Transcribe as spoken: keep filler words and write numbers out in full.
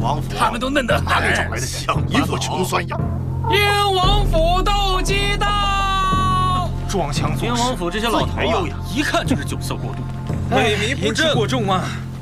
王府， 他们都嫩得哪里很。 找来的像一副穷酸样？ 燕王府斗鸡到！ 装腔作势。 燕王府这些老头啊，一看就是酒色过度， 萎靡不振， 过重啊！